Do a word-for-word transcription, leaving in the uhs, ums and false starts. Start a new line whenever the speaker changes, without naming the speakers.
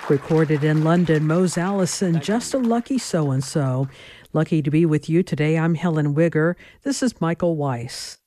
Recorded in London, Mose Allison, Just a Lucky So-and-So. Lucky to be with you today. I'm Helen Wigger. This is Michael Weiss.